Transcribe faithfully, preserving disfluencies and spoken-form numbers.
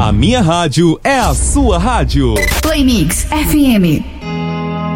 A minha rádio é a sua rádio. Play Mix F M.